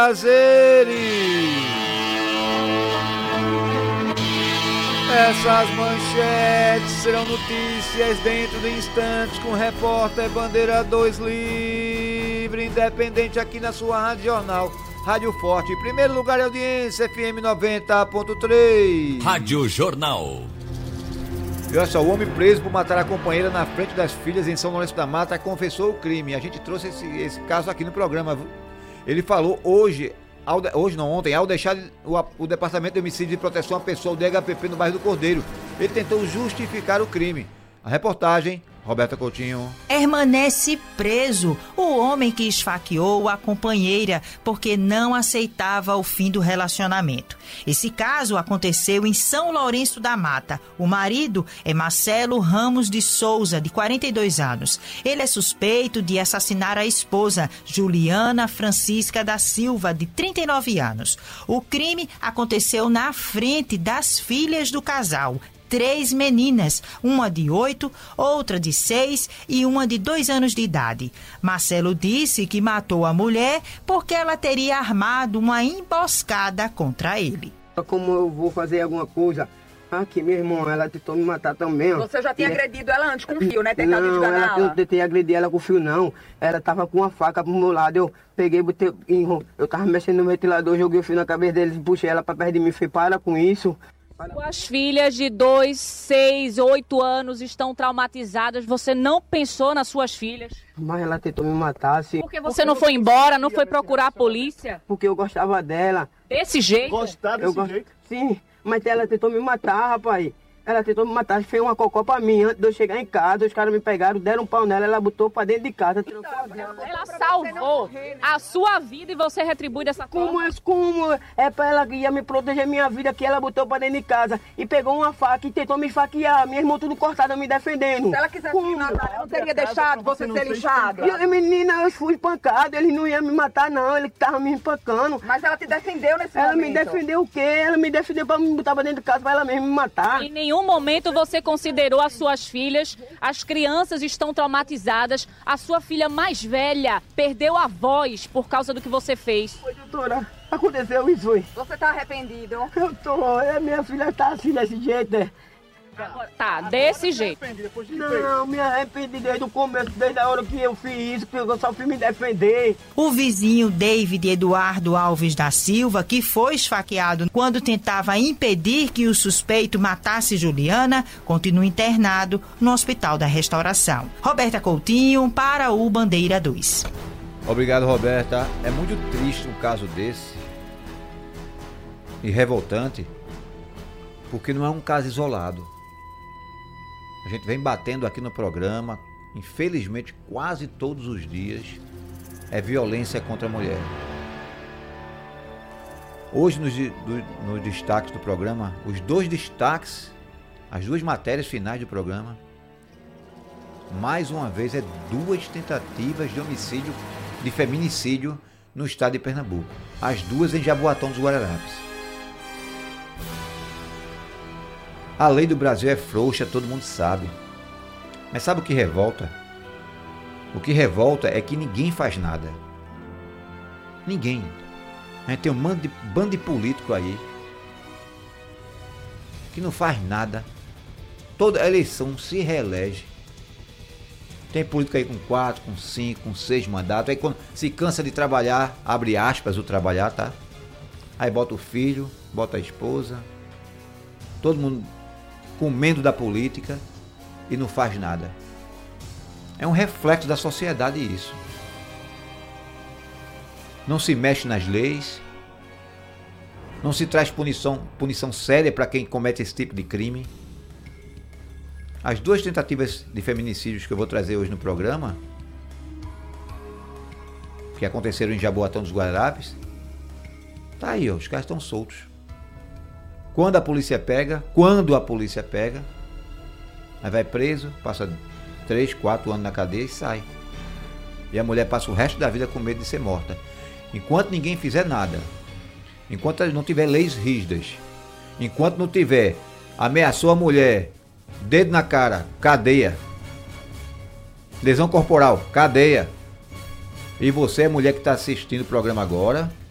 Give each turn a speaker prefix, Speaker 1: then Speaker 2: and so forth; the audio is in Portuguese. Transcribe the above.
Speaker 1: prazeres. Essas manchetes serão notícias dentro de instantes com o repórter Bandeira 2 livre, independente aqui na sua Rádio Jornal, Rádio Forte. Em primeiro lugar é audiência FM 90.3.
Speaker 2: Rádio Jornal.
Speaker 1: E olha só, o homem preso por matar a companheira na frente das filhas em São Lourenço da Mata confessou o crime. A gente trouxe esse caso aqui no programa. Ele falou ontem, ao deixar o Departamento de Homicídio e Proteção à Pessoa, o DHPP, no bairro do Cordeiro. Ele tentou justificar o crime. A reportagem, Roberta Coutinho.
Speaker 3: Permanece preso o homem que esfaqueou a companheira porque não aceitava o fim do relacionamento. Esse caso aconteceu em São Lourenço da Mata. O marido é Marcelo Ramos de Souza, de 42 anos. Ele é suspeito de assassinar a esposa, Juliana Francisca da Silva, de 39 anos. O crime aconteceu na frente das filhas do casal. 3 meninas, uma de 8, outra de 6 e uma de 2 anos de idade. Marcelo disse que matou a mulher porque ela teria armado uma emboscada contra ele.
Speaker 4: Como eu vou fazer alguma coisa? Aqui, meu irmão, ela tentou me matar também.
Speaker 5: Você já tinha agredido ela antes com fio, né? Tentado esganar
Speaker 4: ela? Eu tentei agredir ela com fio, não. Ela tava com uma faca pro meu lado. Eu peguei, botei... Eu tava mexendo no ventilador, joguei o fio na cabeça deles, puxei ela pra perto de mim. Falei, para com isso.
Speaker 6: As filhas de 2, 6, 8 anos estão traumatizadas. Você não pensou nas suas filhas?
Speaker 4: Mas ela tentou me matar, assim.
Speaker 6: Por que você não foi embora, não foi procurar a polícia?
Speaker 4: Porque eu gostava dela.
Speaker 6: Desse jeito?
Speaker 7: Gostar desse jeito?
Speaker 4: Sim, mas ela tentou me matar, rapaz. Ela tentou me matar, fez uma cocó pra mim. Antes de eu chegar em casa, os caras me pegaram, deram um pau nela, ela botou pra dentro de casa.
Speaker 6: Ela salvou a sua vida e você retribui dessa forma?
Speaker 4: Como? É pra ela que ia me proteger minha vida, que ela botou pra dentro de casa. E pegou uma faca e tentou me esfaquear. Minha irmã tudo cortada, me defendendo.
Speaker 5: Se ela quisesse me matar, ela não teria deixado você ser lixado.
Speaker 4: Menina, eu fui espancado, ele não ia me matar não, ele tava me espancando.
Speaker 5: Mas ela te defendeu nesse
Speaker 4: momento. Ela
Speaker 5: momento.
Speaker 4: me defendeu o quê? Ela me defendeu pra me botar pra dentro de casa, pra ela mesma me matar.
Speaker 6: Em nenhum momento você considerou as suas filhas, as crianças estão traumatizadas, a sua filha mais velha perdeu a voz por causa do que você fez.
Speaker 4: Oi, doutora, aconteceu isso, foi?
Speaker 5: Você tá arrependido?
Speaker 4: Eu tô, minha filha tá assim desse jeito, né?
Speaker 6: Tá, desse jeito.
Speaker 4: Não, me arrependi desde o começo, desde a hora que eu fiz isso, que eu só fui me defender.
Speaker 3: O vizinho David Eduardo Alves da Silva, que foi esfaqueado quando tentava impedir que o suspeito matasse Juliana, continua internado no Hospital da Restauração. Roberta Coutinho para o Bandeira 2.
Speaker 1: Obrigado, Roberta. É muito triste um caso desse e revoltante, porque não é um caso isolado. A gente vem batendo aqui no programa, infelizmente quase todos os dias, é violência contra a mulher. Hoje nos destaques do programa, os 2 destaques, as 2 matérias finais do programa, mais uma vez é 2 tentativas de homicídio, de feminicídio no estado de Pernambuco. As 2 em Jaboatão dos Guararapes. A lei do Brasil é frouxa, todo mundo sabe. Mas sabe o que revolta? O que revolta é que ninguém faz nada. Ninguém. A gente tem um bando de político aí que não faz nada. Toda eleição se reelege. Tem político aí com 4, com 5, com 6 mandatos. Aí quando se cansa de trabalhar, abre aspas o trabalhar, tá? Aí bota o filho, bota a esposa. Todo mundo comendo da política e não faz nada. É um reflexo da sociedade isso. Não se mexe nas leis, não se traz punição séria para quem comete esse tipo de crime. As 2 tentativas de feminicídios que eu vou trazer hoje no programa, que aconteceram em Jaboatão dos Guararapes, tá aí, ó, os caras estão soltos. Quando a polícia pega, aí vai preso, passa 3, 4 anos na cadeia e sai. E a mulher passa o resto da vida com medo de ser morta. Enquanto ninguém fizer nada, enquanto não tiver leis rígidas, enquanto não tiver, ameaçou a mulher, dedo na cara, cadeia. Lesão corporal, cadeia. E você, mulher que está assistindo o programa agora,